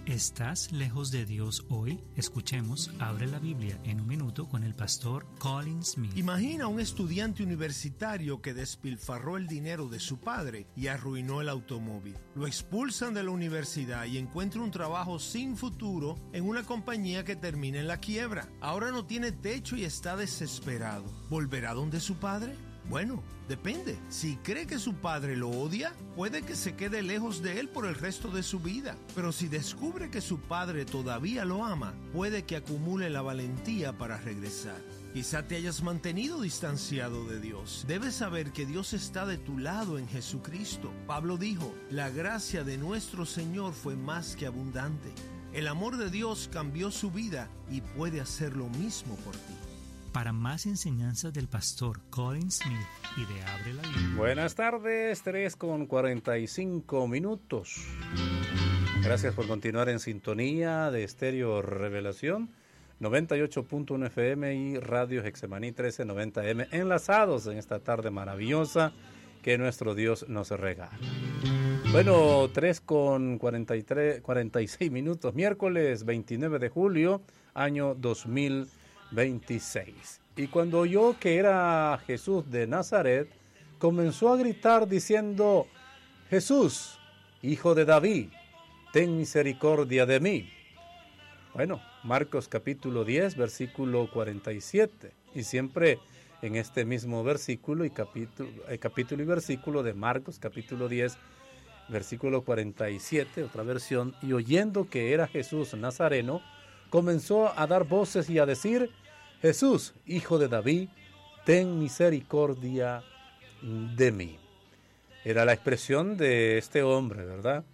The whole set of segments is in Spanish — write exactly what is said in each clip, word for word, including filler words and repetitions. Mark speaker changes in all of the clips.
Speaker 1: ¿Estás lejos de Dios hoy? Escuchemos Abre la Biblia en un minuto con el pastor Colin Smith.
Speaker 2: Imagina un estudiante universitario que despilfarró el dinero de su padre y arruinó el automóvil. Lo expulsan de la universidad y encuentra un trabajo sin futuro en una compañía que termina en la quiebra. Ahora no tiene techo y está desesperado. ¿Volverá donde su padre? Bueno, depende. Si cree que su padre lo odia, puede que se quede lejos de él por el resto de su vida. Pero si descubre que su padre todavía lo ama, puede que acumule la valentía para regresar. Quizá te hayas mantenido distanciado de Dios. Debes saber que Dios está de tu lado en Jesucristo. Pablo dijo, la gracia de nuestro Señor fue más que abundante. El amor de Dios cambió su vida y puede hacer lo mismo por ti.
Speaker 1: Para más enseñanzas del pastor Colin Smith y de Abre la Biblia.
Speaker 3: Buenas tardes, tres con cuarenta y cinco minutos. Gracias por continuar en sintonía de Estéreo Revelación, noventa y ocho punto uno F M y Radio Hexemaní trece noventa M, enlazados en esta tarde maravillosa que nuestro Dios nos regala. Bueno, tres con cuarenta y tres, cuarenta y seis minutos, miércoles veintinueve de julio, año dos mil veintiséis. Y cuando oyó que era Jesús de Nazaret, comenzó a gritar diciendo, Jesús, hijo de David, ten misericordia de mí. Bueno, Marcos capítulo diez, versículo cuarenta y siete. Y siempre en este mismo versículo y capítulo, eh, capítulo y versículo de Marcos capítulo diez, versículo cuarenta y siete, otra versión, y oyendo que era Jesús Nazareno, comenzó a dar voces y a decir, Jesús, hijo de David, ten misericordia de mí. Era la expresión de este hombre, ¿verdad?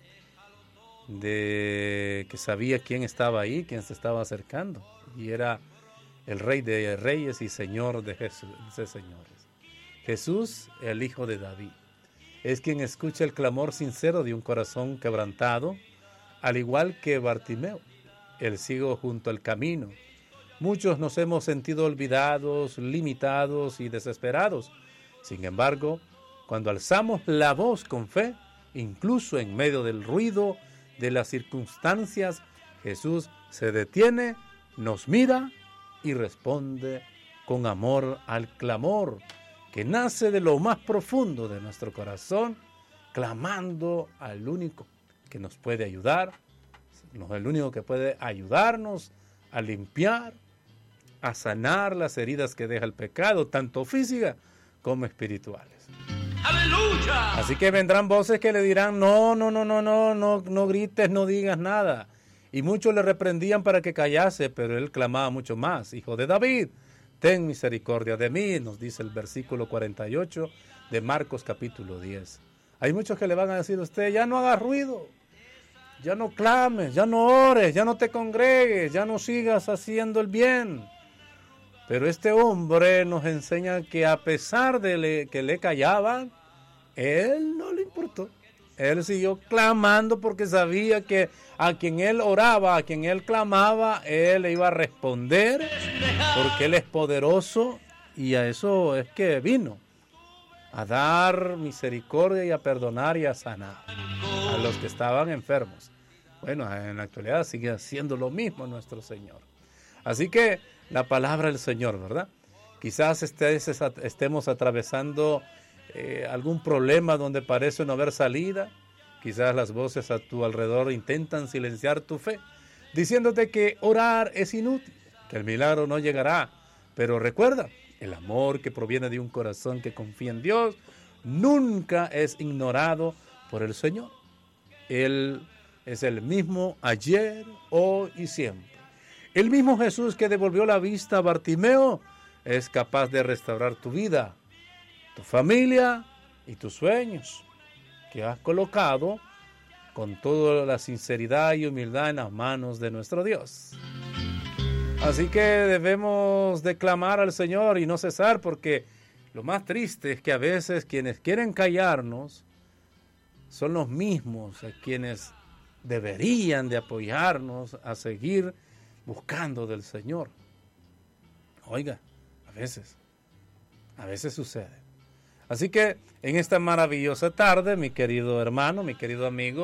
Speaker 3: De que sabía quién estaba ahí, quién se estaba acercando. Y era el Rey de Reyes y Señor de, Jesús, de señores. Jesús, el hijo de David, es quien escucha el clamor sincero de un corazón quebrantado, al igual que Bartimeo, el ciego junto al camino. Muchos nos hemos sentido olvidados, limitados y desesperados. Sin embargo, cuando alzamos la voz con fe, incluso en medio del ruido de las circunstancias, Jesús se detiene, nos mira y responde con amor al clamor que nace de lo más profundo de nuestro corazón, clamando al único que nos puede ayudar, el único que puede ayudarnos a limpiar, a sanar las heridas que deja el pecado, tanto física como espirituales. ¡Aleluya! Así que vendrán voces que le dirán, no, no, no, no, no, no, no grites, no digas nada. Y muchos le reprendían para que callase, pero él clamaba mucho más, hijo de David, ten misericordia de mí, nos dice el versículo cuarenta y ocho de Marcos capítulo diez. Hay muchos que le van a decir a usted, ya no haga ruido, ya no clames, ya no ores, ya no te congregues, ya no sigas haciendo el bien. Pero este hombre nos enseña que a pesar de le, que le callaban, él no le importó. Él siguió clamando porque sabía que a quien él oraba, a quien él clamaba, él le iba a responder, porque él es poderoso y a eso es que vino, a dar misericordia y a perdonar y a sanar a los que estaban enfermos. Bueno, en la actualidad sigue haciendo lo mismo nuestro Señor. Así que la palabra del Señor, ¿verdad? Quizás estés, estemos atravesando eh, algún problema donde parece no haber salida. Quizás las voces a tu alrededor intentan silenciar tu fe, diciéndote que orar es inútil, que el milagro no llegará. Pero recuerda, el amor que proviene de un corazón que confía en Dios nunca es ignorado por el Señor. Él es el mismo ayer, hoy y siempre. El mismo Jesús que devolvió la vista a Bartimeo es capaz de restaurar tu vida, tu familia y tus sueños que has colocado con toda la sinceridad y humildad en las manos de nuestro Dios. Así que debemos de clamar al Señor y no cesar, porque lo más triste es que a veces quienes quieren callarnos son los mismos a quienes deberían de apoyarnos a seguir buscando del Señor. Oiga, a veces, a veces sucede. Así que en esta maravillosa tarde, mi querido hermano, mi querido amigo,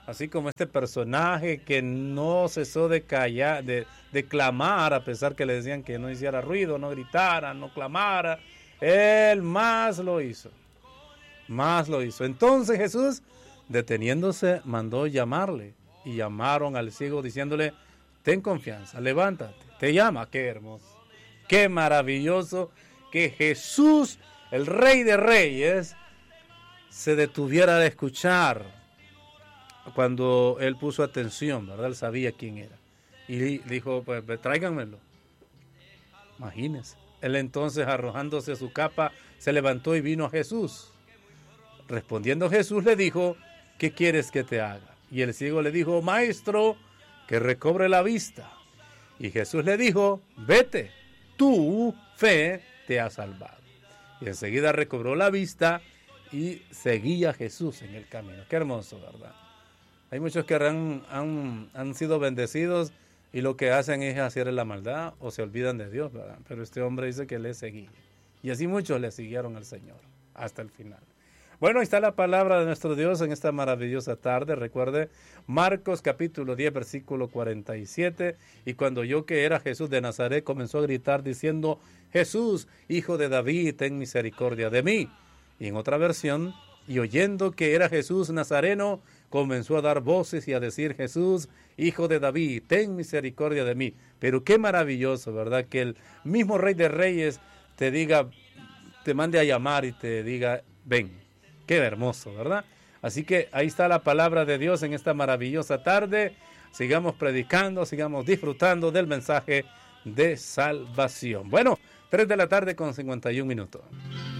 Speaker 3: así como este personaje que no cesó de callar, de, de clamar, a pesar que le decían que no hiciera ruido, no gritara, no clamara, él más lo hizo, más lo hizo. Entonces Jesús, deteniéndose, mandó llamarle, y llamaron al ciego diciéndole: ten confianza, levántate, te llama. Qué hermoso, qué maravilloso que Jesús, el Rey de Reyes, se detuviera a escuchar cuando él puso atención, ¿verdad? Él sabía quién era. Y dijo: pues tráiganmelo. Imagínense. Él entonces, arrojándose su capa, se levantó y vino a Jesús. Respondiendo Jesús le dijo: ¿qué quieres que te haga? Y el ciego le dijo: maestro, que recobre la vista. Y Jesús le dijo: vete, tu fe te ha salvado. Y enseguida recobró la vista y seguía a Jesús en el camino. Qué hermoso, ¿verdad? Hay muchos que han, han, han sido bendecidos y lo que hacen es hacer la maldad o se olvidan de Dios, ¿verdad? Pero este hombre dice que le seguía. Y así muchos le siguieron al Señor hasta el final. Bueno, ahí está la palabra de nuestro Dios en esta maravillosa tarde. Recuerde, Marcos capítulo diez, versículo cuarenta y siete. Y cuando oyó que era Jesús de Nazaret, comenzó a gritar diciendo: Jesús, hijo de David, ten misericordia de mí. Y en otra versión: y oyendo que era Jesús Nazareno, comenzó a dar voces y a decir: Jesús, hijo de David, ten misericordia de mí. Pero qué maravilloso, ¿verdad? Que el mismo Rey de Reyes te diga, te mande a llamar y te diga: ven. Qué hermoso, ¿verdad? Así que ahí está la palabra de Dios en esta maravillosa tarde. Sigamos predicando, sigamos disfrutando del mensaje de salvación. Bueno, tres de la tarde con cincuenta y un minutos.